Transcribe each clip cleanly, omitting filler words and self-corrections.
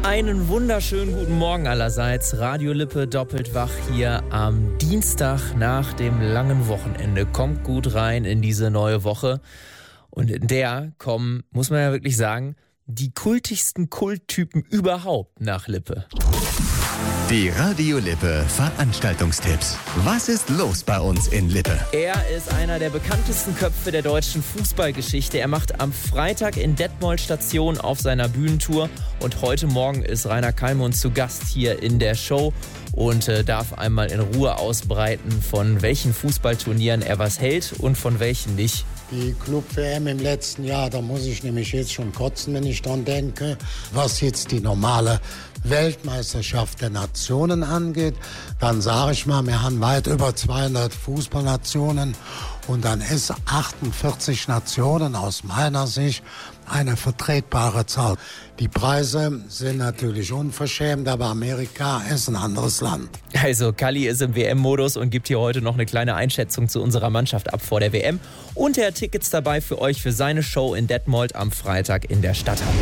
Einen wunderschönen guten Morgen allerseits. Radio Lippe doppelt wach hier am Dienstag nach dem langen Wochenende. Kommt gut rein in diese neue Woche. Und in der kommen, muss man ja wirklich sagen, die kultigsten Kulttypen überhaupt nach Lippe. Die Radio Lippe Veranstaltungstipps. Was ist los bei uns in Lippe? Er ist einer der bekanntesten Köpfe der deutschen Fußballgeschichte. Er macht am Freitag in Detmold Station auf seiner Bühnentour. Und heute Morgen ist Rainer Kallmund zu Gast hier in der Show und darf einmal in Ruhe ausbreiten, von welchen Fußballturnieren er was hält und von welchen nicht. Die Club-WM im letzten Jahr, da muss ich nämlich jetzt schon kotzen, wenn ich dran denke, was jetzt die normale Weltmeisterschaft der Nationen angeht. Dann sage ich mal, wir haben weit über 200 Fußballnationen und dann ist 48 Nationen aus meiner Sicht eine vertretbare Zahl. Die Preise sind natürlich unverschämt, aber Amerika ist ein anderes Land. Also Kalli ist im WM-Modus und gibt hier heute noch eine kleine Einschätzung zu unserer Mannschaft ab vor der WM. Und er hat Tickets dabei für euch für seine Show in Detmold am Freitag in der Stadthalle.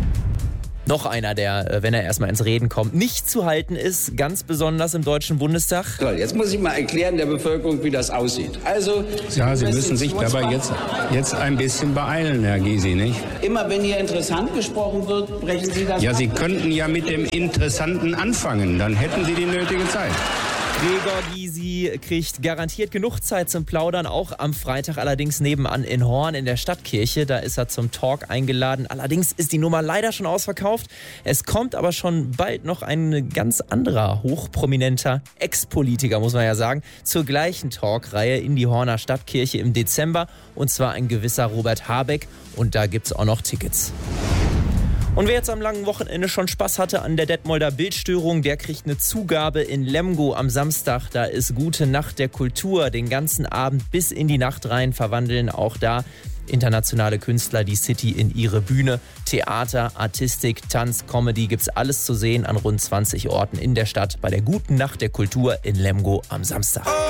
Noch einer, der, wenn er erstmal ins Reden kommt, nicht zu halten ist, ganz besonders im Deutschen Bundestag. So, jetzt muss ich mal erklären der Bevölkerung, wie das aussieht. Also, ja, Sie müssen sich dabei jetzt ein bisschen beeilen, Herr Gysi, nicht? Immer wenn hier interessant gesprochen wird, brechen Sie das Ja, ab. Sie könnten ja mit dem Interessanten anfangen, dann hätten Sie die nötige Zeit. Gregor Gysi kriegt garantiert genug Zeit zum Plaudern, auch am Freitag allerdings nebenan in Horn in der Stadtkirche. Da ist er zum Talk eingeladen. Allerdings ist die Nummer leider schon ausverkauft. Es kommt aber schon bald noch ein ganz anderer hochprominenter Ex-Politiker, muss man ja sagen, zur gleichen Talkreihe in die Horner Stadtkirche im Dezember. Und zwar ein gewisser Robert Habeck. Und da gibt's auch noch Tickets. Und wer jetzt am langen Wochenende schon Spaß hatte an der Detmolder Bildstörung, der kriegt eine Zugabe in Lemgo am Samstag. Da ist Gute Nacht der Kultur. Den ganzen Abend bis in die Nacht rein verwandeln auch da internationale Künstler die City in ihre Bühne. Theater, Artistik, Tanz, Comedy, gibt's alles zu sehen an rund 20 Orten in der Stadt bei der Guten Nacht der Kultur in Lemgo am Samstag.